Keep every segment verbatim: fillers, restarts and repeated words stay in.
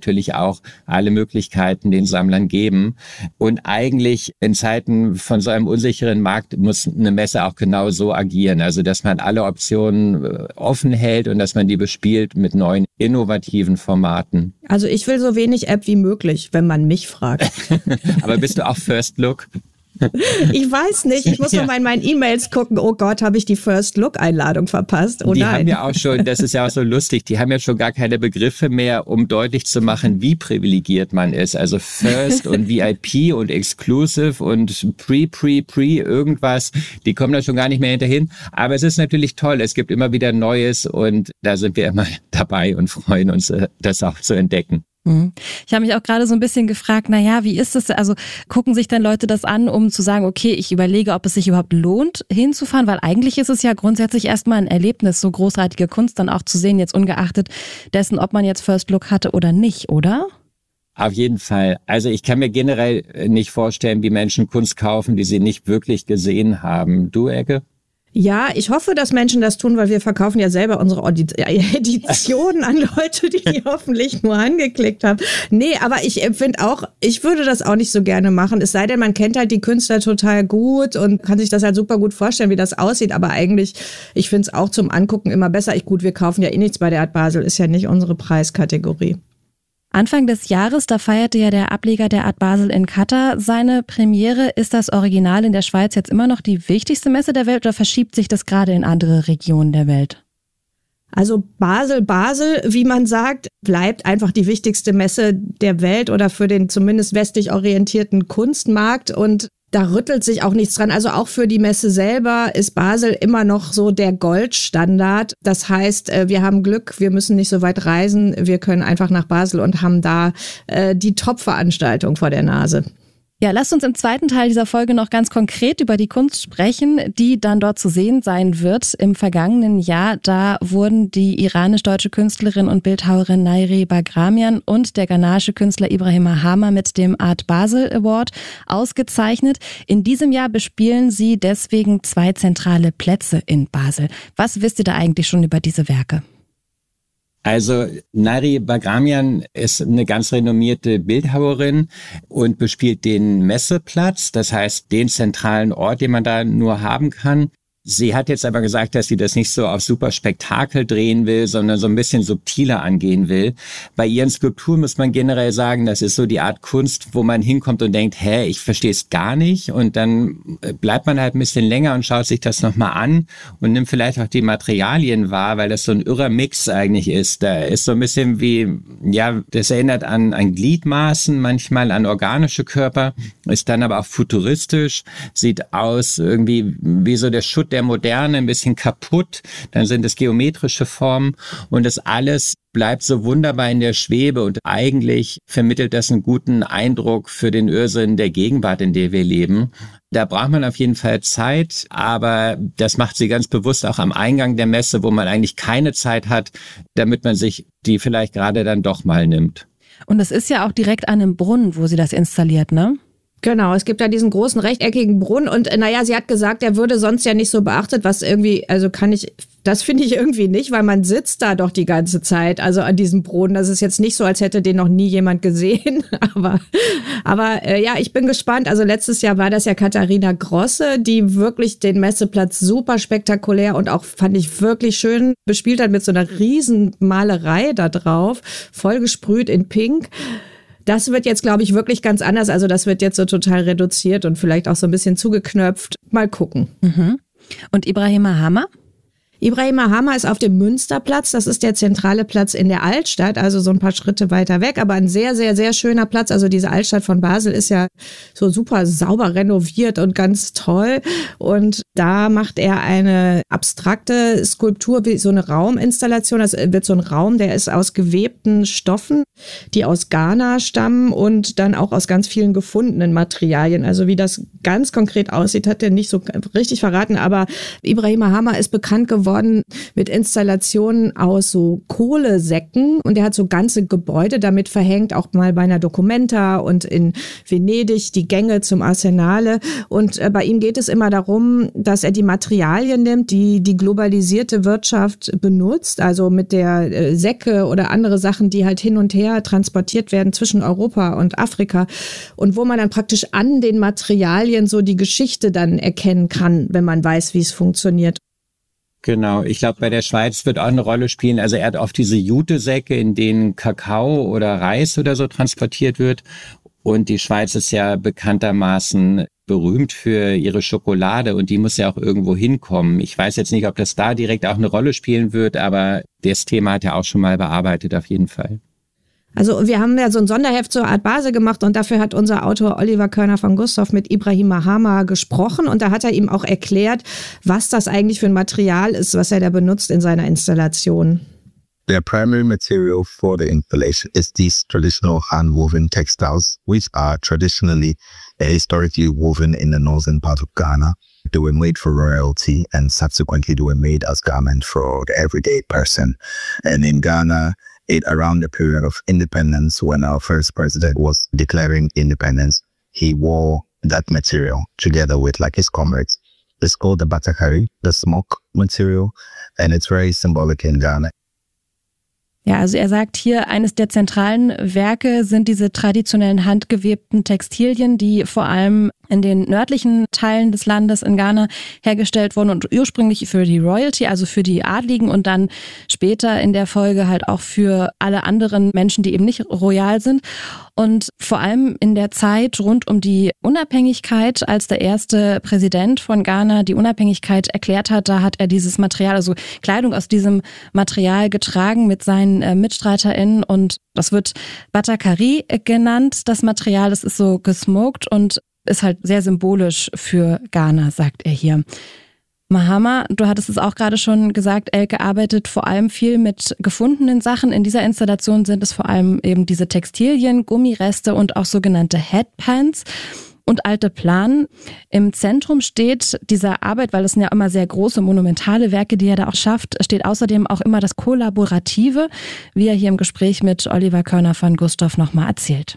natürlich auch alle Möglichkeiten den Sammlern geben. Und eigentlich in Zeiten von so einem unsicheren Markt muss eine Messe auch genau so agieren. Also dass man alle Optionen offen hält und dass man die bespielt mit neuen innovativen Formaten. Also ich will so wenig App wie möglich, wenn man mich fragt. Aber bist du auch First Look? Ich weiß nicht, ich muss ja. noch mal in meinen E-Mails gucken, oh Gott, habe ich die First-Look-Einladung verpasst? Oh die nein. haben ja auch schon, das ist ja auch so lustig, die haben ja schon gar keine Begriffe mehr, um deutlich zu machen, wie privilegiert man ist. Also First und V I P und Exclusive und Pre, Pre, Pre, irgendwas, die kommen da schon gar nicht mehr hinterhin. Aber es ist natürlich toll, es gibt immer wieder Neues und da sind wir immer dabei und freuen uns, das auch zu entdecken. Ich habe mich auch gerade so ein bisschen gefragt, na ja, wie ist es, also gucken sich dann Leute das an, um zu sagen, okay, ich überlege, ob es sich überhaupt lohnt, hinzufahren, weil eigentlich ist es ja grundsätzlich erstmal ein Erlebnis, so großartige Kunst dann auch zu sehen, jetzt ungeachtet dessen, ob man jetzt First Look hatte oder nicht, oder? Auf jeden Fall. Also ich kann mir generell nicht vorstellen, wie Menschen Kunst kaufen, die sie nicht wirklich gesehen haben. Du, Ecke? Ja, ich hoffe, dass Menschen das tun, weil wir verkaufen ja selber unsere Editionen an Leute, die die hoffentlich nur angeklickt haben. Nee, aber ich finde auch, ich würde das auch nicht so gerne machen. Es sei denn, man kennt halt die Künstler total gut und kann sich das halt super gut vorstellen, wie das aussieht. Aber eigentlich, ich finde es auch zum Angucken immer besser. Ich, gut, wir kaufen ja eh nichts bei der Art Basel, ist ja nicht unsere Preiskategorie. Anfang des Jahres, da feierte ja der Ableger der Art Basel in Katar seine Premiere. Ist das Original in der Schweiz jetzt immer noch die wichtigste Messe der Welt oder verschiebt sich das gerade in andere Regionen der Welt? Also Basel, Basel, wie man sagt, bleibt einfach die wichtigste Messe der Welt oder für den zumindest westlich orientierten Kunstmarkt und da rüttelt sich auch nichts dran. Also auch für die Messe selber ist Basel immer noch so der Goldstandard. Das heißt, wir haben Glück, wir müssen nicht so weit reisen. Wir können einfach nach Basel und haben da äh, die Top-Veranstaltung vor der Nase. Ja, lasst uns im zweiten Teil dieser Folge noch ganz konkret über die Kunst sprechen, die dann dort zu sehen sein wird. Im vergangenen Jahr, da wurden die iranisch-deutsche Künstlerin und Bildhauerin Nairi Bagramian und der ghanaische Künstler Ibrahim Mahama mit dem Art Basel Award ausgezeichnet. In diesem Jahr bespielen sie deswegen zwei zentrale Plätze in Basel. Was wisst ihr da eigentlich schon über diese Werke? Also Nairi Bagramian ist eine ganz renommierte Bildhauerin und bespielt den Messeplatz, das heißt den zentralen Ort, den man da nur haben kann. Sie hat jetzt aber gesagt, dass sie das nicht so auf super Spektakel drehen will, sondern so ein bisschen subtiler angehen will. Bei ihren Skulpturen muss man generell sagen, das ist so die Art Kunst, wo man hinkommt und denkt, hä, ich verstehe es gar nicht. Und dann bleibt man halt ein bisschen länger und schaut sich das nochmal an und nimmt vielleicht auch die Materialien wahr, weil das so ein irrer Mix eigentlich ist. Da ist so ein bisschen wie, ja, das erinnert an, an Gliedmaßen, manchmal an organische Körper, ist dann aber auch futuristisch, sieht aus irgendwie wie so der Schutt der Moderne, ein bisschen kaputt, dann sind es geometrische Formen und das alles bleibt so wunderbar in der Schwebe und eigentlich vermittelt das einen guten Eindruck für den Irrsinn der Gegenwart, in der wir leben. Da braucht man auf jeden Fall Zeit, aber das macht sie ganz bewusst auch am Eingang der Messe, wo man eigentlich keine Zeit hat, damit man sich die vielleicht gerade dann doch mal nimmt. Und es ist ja auch direkt an einem Brunnen, wo sie das installiert, ne? Genau, es gibt da diesen großen rechteckigen Brunnen und naja, sie hat gesagt, der würde sonst ja nicht so beachtet, was irgendwie, also kann ich, das finde ich irgendwie nicht, weil man sitzt da doch die ganze Zeit, also an diesem Brunnen. Das ist jetzt nicht so, als hätte den noch nie jemand gesehen, aber, aber äh, ja, ich bin gespannt. Also letztes Jahr war das ja Katharina Grosse, die wirklich den Messeplatz super spektakulär und auch, fand ich, wirklich schön bespielt hat mit so einer riesen Malerei da drauf, voll gesprüht in Pink. Das wird jetzt, glaube ich, wirklich ganz anders. Also das wird jetzt so total reduziert und vielleicht auch so ein bisschen zugeknöpft. Mal gucken. Mhm. Und Ibrahim Mahama? Ibrahim Mahama ist auf dem Münsterplatz. Das ist der zentrale Platz in der Altstadt, also so ein paar Schritte weiter weg, aber ein sehr, sehr, sehr schöner Platz. Also diese Altstadt von Basel ist ja so super sauber renoviert und ganz toll. Und da macht er eine abstrakte Skulptur, wie so eine Rauminstallation. Das wird so ein Raum, der ist aus gewebten Stoffen, die aus Ghana stammen und dann auch aus ganz vielen gefundenen Materialien. Also wie das ganz konkret aussieht, hat er nicht so richtig verraten, aber Ibrahim Mahama ist bekannt geworden geworden mit Installationen aus so Kohlesäcken und er hat so ganze Gebäude damit verhängt, auch mal bei einer Documenta und in Venedig die Gänge zum Arsenale. Und äh, bei ihm geht es immer darum, dass er die Materialien nimmt, die die globalisierte Wirtschaft benutzt, also mit der äh, Säcke oder andere Sachen, die halt hin und her transportiert werden zwischen Europa und Afrika und wo man dann praktisch an den Materialien so die Geschichte dann erkennen kann, wenn man weiß, wie es funktioniert. Genau, ich glaube, bei der Schweiz wird auch eine Rolle spielen. Also er hat oft diese Jutesäcke, in denen Kakao oder Reis oder so transportiert wird. Und die Schweiz ist ja bekanntermaßen berühmt für ihre Schokolade und die muss ja auch irgendwo hinkommen. Ich weiß jetzt nicht, ob das da direkt auch eine Rolle spielen wird, aber das Thema hat er auch schon mal bearbeitet, auf jeden Fall. Also wir haben ja so ein Sonderheft zur Art Basel gemacht und dafür hat unser Autor Oliver Körner von Gustav mit Ibrahim Mahama gesprochen und da hat er ihm auch erklärt, was das eigentlich für ein Material ist, was er da benutzt in seiner Installation. The primary material for the installation is these traditional hand-woven textiles, which are traditionally uh, historically woven in the northern part of Ghana. They were made for royalty and subsequently they were made as garments for the everyday person. And in Ghana, it around the period of independence, when our first president was declaring independence, he wore that material together with like his comrades. It's called the batakari, the smoke material, and it's very symbolic in Ghana. Ja, also er sagt hier, eines der zentralen Werke sind diese traditionellen handgewebten Textilien, die vor allem in den nördlichen Teilen des Landes in Ghana hergestellt wurden und ursprünglich für die Royalty, also für die Adligen und dann später in der Folge halt auch für alle anderen Menschen, die eben nicht royal sind. Und vor allem in der Zeit rund um die Unabhängigkeit, als der erste Präsident von Ghana die Unabhängigkeit erklärt hat, da hat er dieses Material, also Kleidung aus diesem Material getragen mit seinen äh, MitstreiterInnen und das wird Batakari genannt, das Material, das ist so gesmoked und ist halt sehr symbolisch für Ghana, sagt er hier. Mahama, du hattest es auch gerade schon gesagt, Elke arbeitet vor allem viel mit gefundenen Sachen. In dieser Installation sind es vor allem eben diese Textilien, Gummireste und auch sogenannte Headpans und alte Planen. Im Zentrum steht dieser Arbeit, weil es sind ja immer sehr große, monumentale Werke, die er da auch schafft, steht außerdem auch immer das Kollaborative, wie er hier im Gespräch mit Oliver Körner von Gustav nochmal erzählt.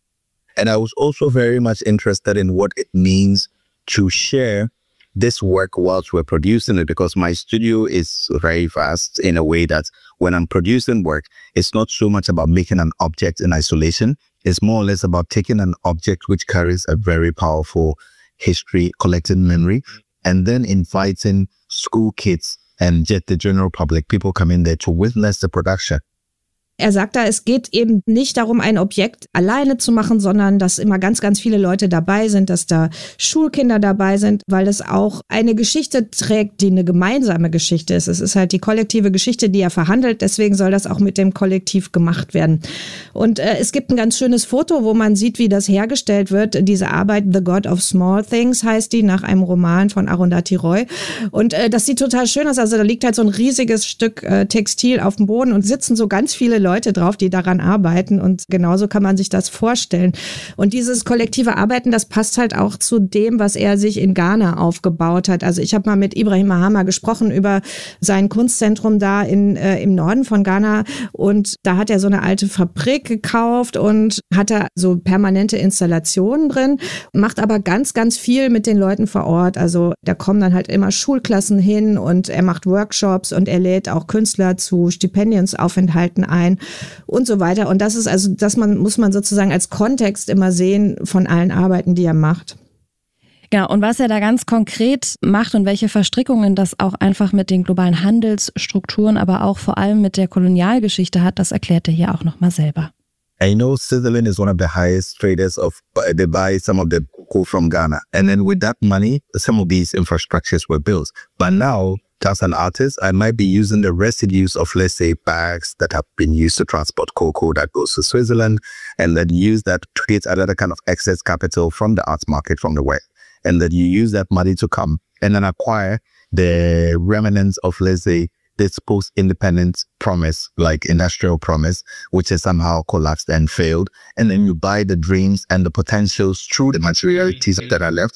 And I was also very much interested in what it means to share this work whilst we're producing it, because my studio is very vast in a way that when I'm producing work, it's not so much about making an object in isolation. It's more or less about taking an object which carries a very powerful history, collected memory, and then inviting school kids and just the general public, people come in there to witness the production. Er sagt da, es geht eben nicht darum, ein Objekt alleine zu machen, sondern dass immer ganz, ganz viele Leute dabei sind, dass da Schulkinder dabei sind, weil es auch eine Geschichte trägt, die eine gemeinsame Geschichte ist. Es ist halt die kollektive Geschichte, die er verhandelt, deswegen soll das auch mit dem Kollektiv gemacht werden. Und äh, es gibt ein ganz schönes Foto, wo man sieht, wie das hergestellt wird. Diese Arbeit, The God of Small Things heißt die, nach einem Roman von Arundhati Roy. Und äh, das sieht total schön aus. Also da liegt halt so ein riesiges Stück äh, Textil auf dem Boden und sitzen so ganz viele Leute Leute drauf, die daran arbeiten und genauso kann man sich das vorstellen. Und dieses kollektive Arbeiten, das passt halt auch zu dem, was er sich in Ghana aufgebaut hat. Also ich habe mal mit Ibrahim Mahama gesprochen über sein Kunstzentrum da in, äh, im Norden von Ghana und da hat er so eine alte Fabrik gekauft und hat da so permanente Installationen drin, macht aber ganz, ganz viel mit den Leuten vor Ort. Also da kommen dann halt immer Schulklassen hin und er macht Workshops und er lädt auch Künstler zu Stipendienaufenthalten ein und so weiter. Und das ist also, das man, muss man sozusagen als Kontext immer sehen von allen Arbeiten, die er macht. Genau, und was er da ganz konkret macht und welche Verstrickungen das auch einfach mit den globalen Handelsstrukturen, aber auch vor allem mit der Kolonialgeschichte hat, das erklärt er hier auch nochmal selber. I know Switzerland is one of the highest traders of, they buy some of the cocoa from Ghana. And then with that money, some of these infrastructures were built. But now, as an artist, I might be using the residues of, let's say, bags that have been used to transport cocoa that goes to Switzerland, and then use that to create another kind of excess capital from the arts market from the West. And that you use that money to come and then acquire the remnants of, let's say, this post-independence promise, like industrial promise, which has somehow collapsed and failed. And then you buy the dreams and the potentials through the materialities that are left.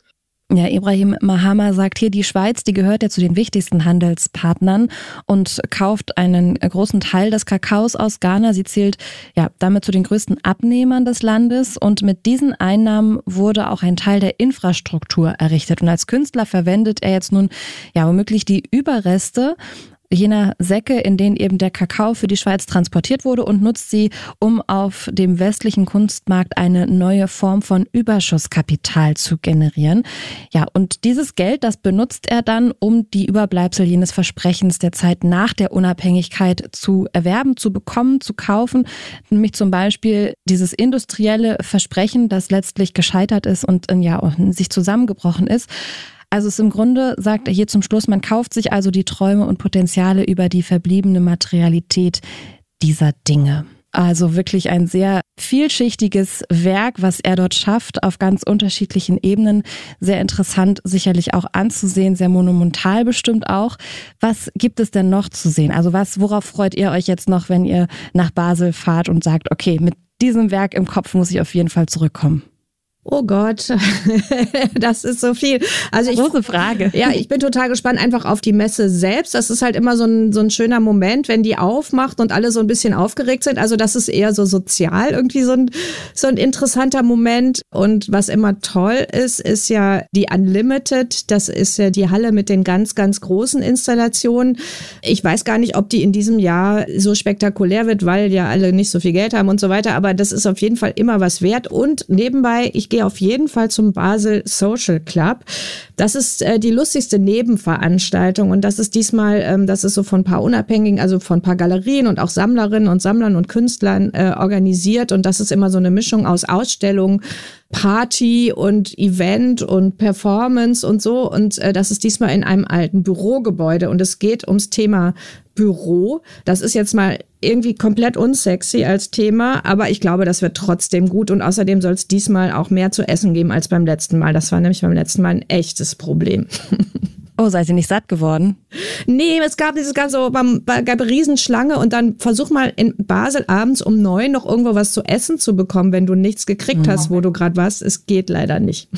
Ja, Ibrahim Mahama sagt hier, die Schweiz, die gehört ja zu den wichtigsten Handelspartnern und kauft einen großen Teil des Kakaos aus Ghana. Sie zählt ja damit zu den größten Abnehmern des Landes und mit diesen Einnahmen wurde auch ein Teil der Infrastruktur errichtet. Und als Künstler verwendet er jetzt nun ja womöglich die Überreste jener Säcke, in denen eben der Kakao für die Schweiz transportiert wurde und nutzt sie, um auf dem westlichen Kunstmarkt eine neue Form von Überschusskapital zu generieren. Ja, und dieses Geld, das benutzt er dann, um die Überbleibsel jenes Versprechens der Zeit nach der Unabhängigkeit zu erwerben, zu bekommen, zu kaufen. Nämlich zum Beispiel dieses industrielle Versprechen, das letztlich gescheitert ist und ja auch sich zusammengebrochen ist. Also es ist im Grunde, sagt er hier zum Schluss, man kauft sich also die Träume und Potenziale über die verbliebene Materialität dieser Dinge. Also wirklich ein sehr vielschichtiges Werk, was er dort schafft, auf ganz unterschiedlichen Ebenen. Sehr interessant sicherlich auch anzusehen, sehr monumental bestimmt auch. Was gibt es denn noch zu sehen? Also was, worauf freut ihr euch jetzt noch, wenn ihr nach Basel fahrt und sagt, okay, mit diesem Werk im Kopf muss ich auf jeden Fall zurückkommen? Oh Gott, das ist so viel. Also ich, große Frage. Ja, ich bin total gespannt einfach auf die Messe selbst. Das ist halt immer so ein, so ein schöner Moment, wenn die aufmacht und alle so ein bisschen aufgeregt sind. Also das ist eher so sozial irgendwie so ein, so ein interessanter Moment. Und was immer toll ist, ist ja die Unlimited. Das ist ja die Halle mit den ganz, ganz großen Installationen. Ich weiß gar nicht, ob die in diesem Jahr so spektakulär wird, weil ja alle nicht so viel Geld haben und so weiter. Aber das ist auf jeden Fall immer was wert. Und nebenbei, ich gehe auf jeden Fall zum Basel Social Club. Das ist äh, die lustigste Nebenveranstaltung und das ist diesmal, ähm, das ist so von ein paar Unabhängigen, also von ein paar Galerien und auch Sammlerinnen und Sammlern und Künstlern äh, organisiert und das ist immer so eine Mischung aus Ausstellung, Party und Event und Performance und so und äh, das ist diesmal in einem alten Bürogebäude und es geht ums Thema Büro. Das ist jetzt mal irgendwie komplett unsexy als Thema, aber ich glaube, das wird trotzdem gut und außerdem soll es diesmal auch mehr zu essen geben als beim letzten Mal. Das war nämlich beim letzten Mal ein echtes Problem. Oh, seid ihr nicht satt geworden? Nee, es gab dieses ganze, so, gab eine Riesenschlange und dann versuch mal in Basel abends um neun noch irgendwo was zu essen zu bekommen, wenn du nichts gekriegt hast, wo du gerade warst. Es geht leider nicht.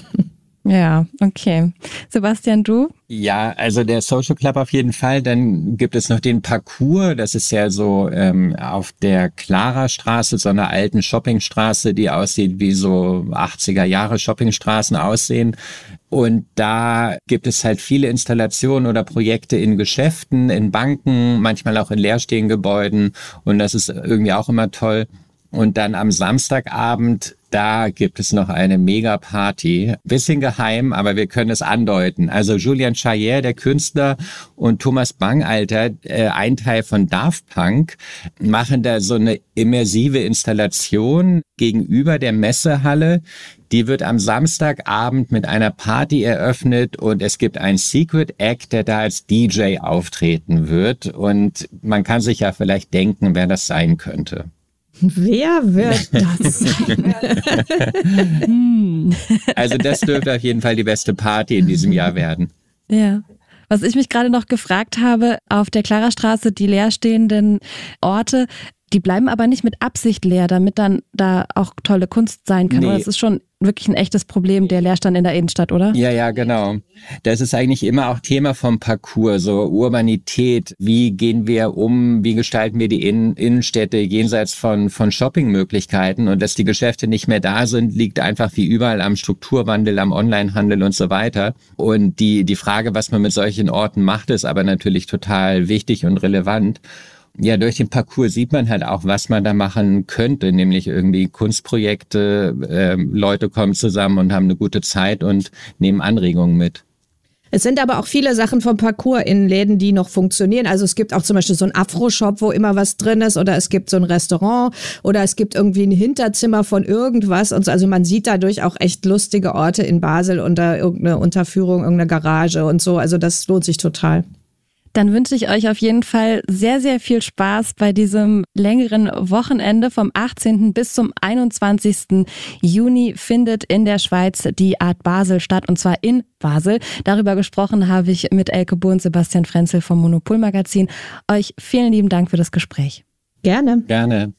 Ja, okay. Sebastian, du? Ja, also der Social Club auf jeden Fall. Dann gibt es noch den Parcours. Das ist ja so ähm, auf der Clara-Straße, so einer alten Shoppingstraße, die aussieht wie so achtziger Jahre Shoppingstraßen aussehen. Und da gibt es halt viele Installationen oder Projekte in Geschäften, in Banken, manchmal auch in leerstehenden Gebäuden. Und das ist irgendwie auch immer toll. Und dann am Samstagabend, da gibt es noch eine Mega-Party. Bisschen geheim, aber wir können es andeuten. Also Julian Chayer, der Künstler, und Thomas Bangalter, äh, ein Teil von Daft Punk, machen da so eine immersive Installation gegenüber der Messehalle. Die wird am Samstagabend mit einer Party eröffnet und es gibt einen Secret Act, der da als D J auftreten wird. Und man kann sich ja vielleicht denken, wer das sein könnte. Wer wird das sein? Also das dürfte auf jeden Fall die beste Party in diesem Jahr werden. Ja. Was ich mich gerade noch gefragt habe, auf der Clara-Straße, die leerstehenden Orte, die bleiben aber nicht mit Absicht leer, damit dann da auch tolle Kunst sein kann. Nee. Oder das ist schon wirklich ein echtes Problem, der Leerstand in der Innenstadt, oder? Ja, ja, genau. Das ist eigentlich immer auch Thema vom Parcours, so Urbanität. Wie gehen wir um? Wie gestalten wir die Innen- Innenstädte jenseits von, von Shoppingmöglichkeiten? Und dass die Geschäfte nicht mehr da sind, liegt einfach wie überall am Strukturwandel, am Onlinehandel und so weiter. Und die, die Frage, was man mit solchen Orten macht, ist aber natürlich total wichtig und relevant. Ja, durch den Parcours sieht man halt auch, was man da machen könnte, nämlich irgendwie Kunstprojekte, äh, Leute kommen zusammen und haben eine gute Zeit und nehmen Anregungen mit. Es sind aber auch viele Sachen vom Parcours in Läden, die noch funktionieren. Also es gibt auch zum Beispiel so einen Afro-Shop, wo immer was drin ist, oder es gibt so ein Restaurant oder es gibt irgendwie ein Hinterzimmer von irgendwas. Und so. Also man sieht dadurch auch echt lustige Orte in Basel unter irgendeine Unterführung, irgendeine Garage und so. Also das lohnt sich total. Dann wünsche ich euch auf jeden Fall sehr, sehr viel Spaß bei diesem längeren Wochenende. Vom achtzehnten bis zum einundzwanzigsten Juni findet in der Schweiz die Art Basel statt, und zwar in Basel. Darüber gesprochen habe ich mit Elke Buhr und Sebastian Frenzel vom Monopol-Magazin. Euch vielen lieben Dank für das Gespräch. Gerne. Gerne.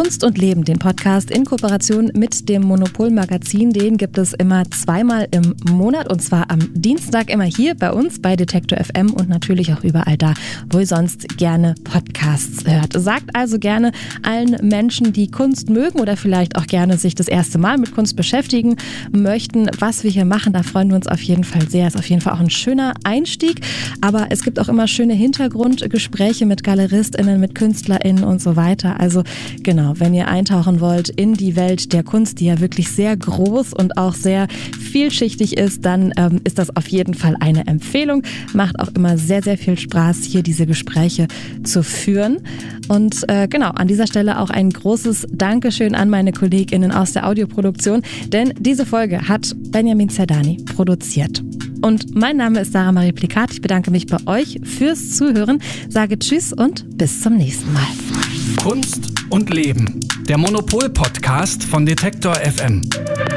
Kunst und Leben, den Podcast in Kooperation mit dem Monopol-Magazin. Den gibt es immer zweimal im Monat und zwar am Dienstag immer hier bei uns bei Detektor F M und natürlich auch überall da, wo ihr sonst gerne Podcasts hört. Sagt also gerne allen Menschen, die Kunst mögen oder vielleicht auch gerne sich das erste Mal mit Kunst beschäftigen möchten, was wir hier machen. Da freuen wir uns auf jeden Fall sehr. Ist auf jeden Fall auch ein schöner Einstieg, aber es gibt auch immer schöne Hintergrundgespräche mit GaleristInnen, mit KünstlerInnen und so weiter. Also genau, wenn ihr eintauchen wollt in die Welt der Kunst, die ja wirklich sehr groß und auch sehr vielschichtig ist, dann ähm, ist das auf jeden Fall eine Empfehlung. Macht auch immer sehr, sehr viel Spaß, hier diese Gespräche zu führen. Und äh, genau, an dieser Stelle auch ein großes Dankeschön an meine KollegInnen aus der Audioproduktion, denn diese Folge hat Benjamin Zerdani produziert. Und mein Name ist Sarah Marie Plikat. Ich bedanke mich bei euch fürs Zuhören, sage Tschüss und bis zum nächsten Mal. Kunst und Leben, der Monopol-Podcast von Detektor F M.